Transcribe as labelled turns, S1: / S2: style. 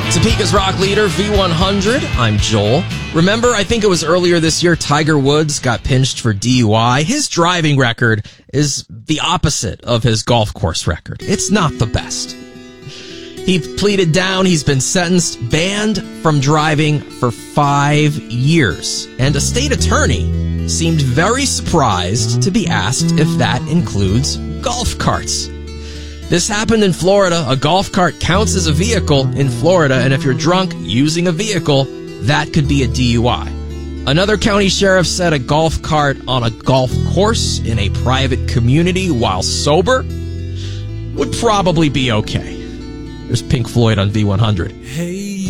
S1: Topeka's rock leader, V100. I'm Joel. Remember, I think it was earlier this year, Tiger Woods got pinched for DUI. His driving record is the opposite of his golf course record. It's not the best. He pleaded down. He's been sentenced, banned from driving for 5 years. And a state attorney seemed very surprised to be asked if that includes golf carts. This happened in Florida. A golf cart counts as a vehicle in Florida, and if you're drunk using a vehicle, that could be a DUI. Another county sheriff said a golf cart on a golf course in a private community while sober would probably be okay. There's Pink Floyd on V100.
S2: Hey.